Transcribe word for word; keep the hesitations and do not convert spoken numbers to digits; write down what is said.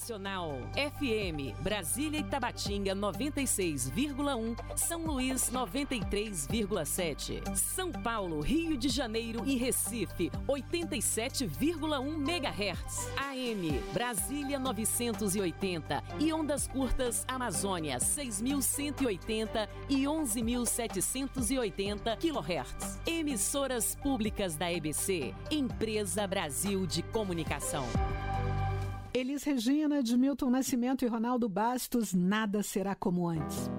Nacional. F M, Brasília e Tabatinga noventa e seis vírgula um, São Luís noventa e três vírgula sete. São Paulo, Rio de Janeiro e Recife oitenta e sete vírgula um megahertz. A M, Brasília novecentos e oitenta e ondas curtas Amazônia seis mil cento e oitenta e onze mil setecentos e oitenta quilohertz. Emissoras públicas da E B C, Empresa Brasil de Comunicação. Elis Regina, de Milton Nascimento e Ronaldo Bastos, Nada Será Como Antes.